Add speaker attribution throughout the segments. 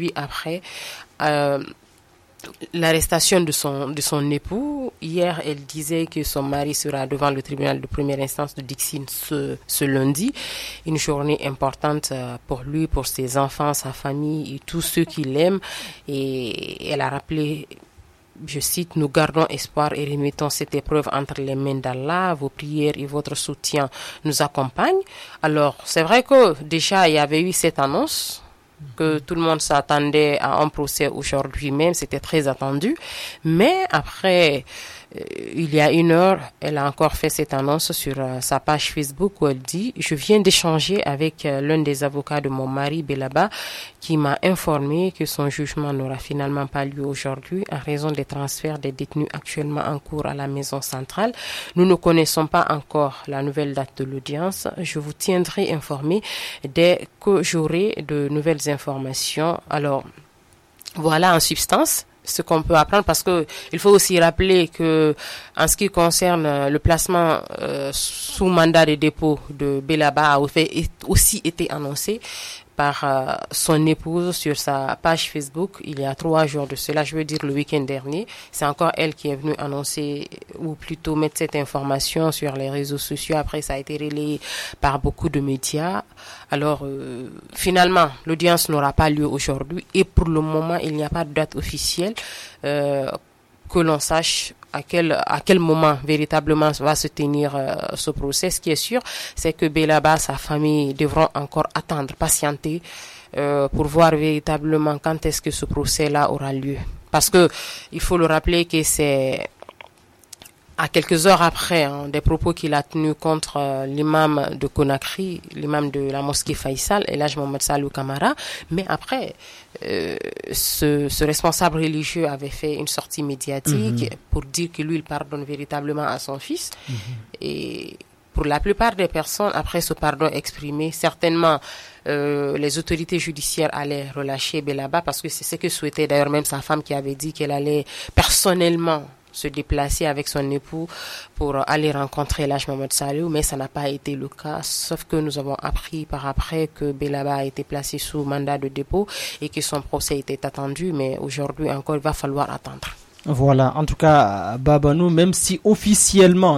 Speaker 1: suivi après l'arrestation de son époux. Hier, elle disait que son mari sera devant le tribunal de première instance de Dixine ce lundi. Une journée importante pour lui, pour ses enfants, sa famille et tous ceux qui l'aiment. Et elle a rappelé, je cite, « Nous gardons espoir et remettons cette épreuve entre les mains d'Allah. Vos prières et votre soutien nous accompagnent. » Alors, c'est vrai que déjà, il y avait eu cette annonce que tout le monde s'attendait à un procès aujourd'hui même, c'était très attendu. Mais après, il y a une heure, elle a encore fait cette annonce sur sa page Facebook où elle dit « Je viens d'échanger avec l'un des avocats de mon mari, Belaba, qui m'a informé que son jugement n'aura finalement pas lieu aujourd'hui en raison des transferts des détenus actuellement en cours à la maison centrale. Nous ne connaissons pas encore la nouvelle date de l'audience. Je vous tiendrai informé dès que j'aurai de nouvelles informations. » Alors, voilà en substance ce qu'on peut apprendre, parce que il faut aussi rappeler que en ce qui concerne le placement sous mandat de dépôt de Belaba a aussi été annoncé par son épouse sur sa page Facebook il y a 3 jours de cela, je veux dire le week-end dernier. C'est encore elle qui est venue annoncer, ou plutôt mettre cette information sur les réseaux sociaux. Après, ça a été relayé par beaucoup de médias. Alors, finalement, l'audience n'aura pas lieu aujourd'hui et pour le moment, il n'y a pas de date officielle que l'on sache à quel moment véritablement va se tenir ce procès. Ce qui est sûr, c'est que Belaba, sa famille devront encore attendre, patienter pour voir véritablement quand est-ce que ce procès-là aura lieu. Parce que il faut le rappeler que c'est à quelques heures après des propos qu'il a tenus contre l'imam de Conakry, l'imam de la mosquée Faisal, Elhadj Mohamed Salou Kamara. Mais après, ce responsable religieux avait fait une sortie médiatique pour dire que lui, il pardonne véritablement à son fils. Et pour la plupart des personnes, après ce pardon exprimé, certainement les autorités judiciaires allaient relâcher Belaba, parce que c'est ce que souhaitait d'ailleurs même sa femme, qui avait dit qu'elle allait personnellement se déplacer avec son époux pour aller rencontrer Elhadj Mohamed Salou, mais ça n'a pas été le cas, sauf que nous avons appris par après que Belaba a été placé sous mandat de dépôt et que son procès était attendu, mais aujourd'hui encore il va falloir attendre.
Speaker 2: Voilà, en tout cas, Babanou, même si officiellement,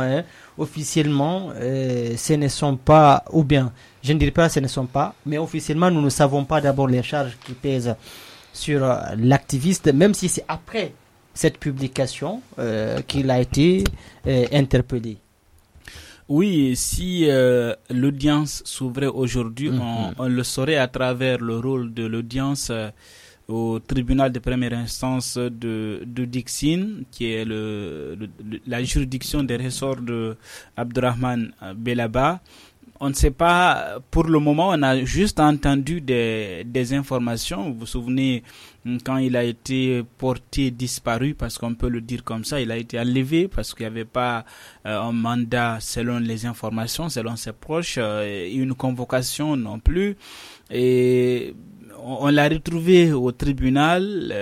Speaker 2: ce ne sont pas, ou bien, je ne dirais pas ce ne sont pas, mais officiellement nous ne savons pas d'abord les charges qui pèsent sur l'activiste, même si c'est après cette publication qu'il a été interpellé.
Speaker 3: Oui, si l'audience s'ouvrait aujourd'hui, on le saurait à travers le rôle de l'audience au tribunal de première instance de Dixine, qui est la juridiction des ressorts de Abdourahmane Belaba. On ne sait pas, pour le moment, on a juste entendu des informations. Vous vous souvenez, quand il a été porté disparu, parce qu'on peut le dire comme ça, il a été enlevé parce qu'il n'y avait pas un mandat selon les informations, selon ses proches, une convocation non plus. Et on l'a retrouvé au tribunal.